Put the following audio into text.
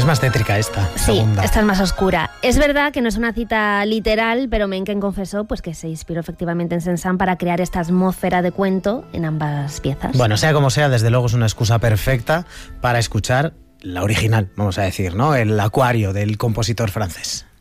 Es más tétrica esta, Sí, segunda. esta es más oscura. Es verdad que no es una cita literal, pero Mencken confesó pues, que se inspiró efectivamente en Saint-Saëns para crear esta atmósfera de cuento en ambas piezas. Bueno, sea como sea, desde luego es una excusa perfecta para escuchar la original, vamos a decir, ¿no? El Acuario del compositor francés.